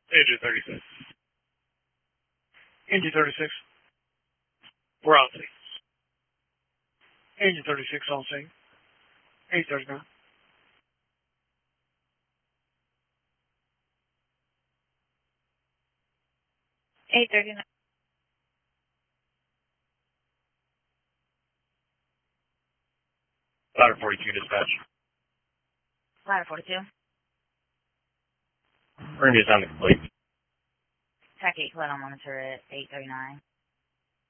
Engine 36. Engine 36. We're on scene. Engine 36 on scene. 839. Ladder 42 dispatch. Ladder 42. We're going to be assigned to complete. Track 8 collect on monitor at 839.